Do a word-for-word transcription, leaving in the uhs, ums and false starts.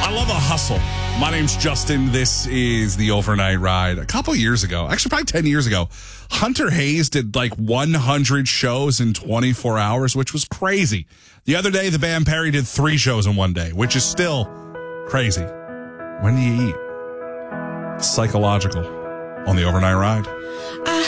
I love a hustle. My name's Justin. This is the Overnight Ride. A couple years ago, actually probably ten years ago, Hunter Hayes did like one hundred shows in twenty-four hours, which was crazy. The other day, the band Perry did three shows in one day, which is still crazy. When do you eat? Psychological on the Overnight Ride.